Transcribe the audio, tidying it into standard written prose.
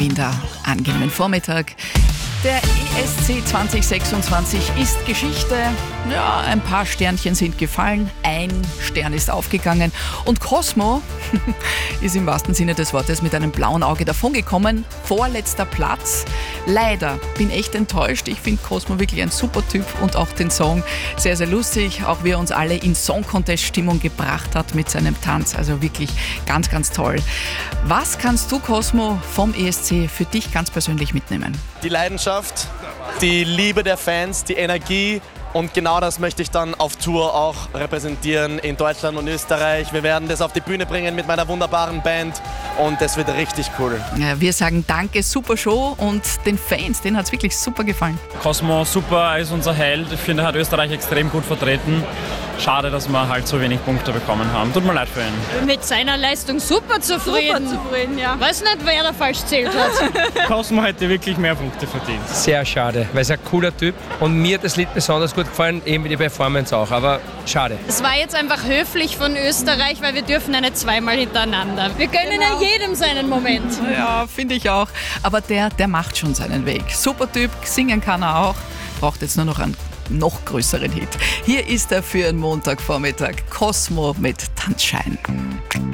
Wien der angenehmen Vormittag. Der ESC 2026 ist Geschichte. Ja, ein paar Sternchen sind gefallen, ein Stern ist aufgegangen und Cosmo ist im wahrsten Sinne des Wortes mit einem blauen Auge davongekommen. Vorletzter Platz. Leider, bin echt enttäuscht. Ich finde Cosmo wirklich ein super Typ und auch den Song sehr, sehr lustig. Auch wie er uns alle in Song-Contest-Stimmung gebracht hat mit seinem Tanz. Also wirklich ganz, ganz toll. Was kannst du, Cosmo, vom ESC für dich ganz persönlich mitnehmen? Die Leidenschaft, die Liebe der Fans, die Energie und genau das möchte ich dann auf Tour auch repräsentieren in Deutschland und Österreich. Wir werden das auf die Bühne bringen mit meiner wunderbaren Band und das wird richtig cool. Ja, wir sagen danke, super Show und den Fans, denen hat es wirklich super gefallen. Cosmo, super, ist unser Held. Ich finde, er hat Österreich extrem gut vertreten. Schade, dass wir halt so wenig Punkte bekommen haben. Tut mir leid für ihn. Mit seiner Leistung super zufrieden. Ja. Weiß nicht, wer da falsch zählt hat. Cosmo hätte wirklich mehr Punkte verdient. Sehr schade, weil er ein cooler Typ und mir hat das Lied besonders gut gefallen, eben wie die Performance auch, aber schade. Es war jetzt einfach höflich von Österreich, weil wir dürfen ja nicht zweimal hintereinander. Wir gönnen ja jedem seinen Moment. Ja, finde ich auch. Aber der macht schon seinen Weg. Super Typ, singen kann er auch. Braucht jetzt nur noch einen noch größeren Hit. Hier ist er für einen Montagvormittag. Cosmo mit Tanzschein.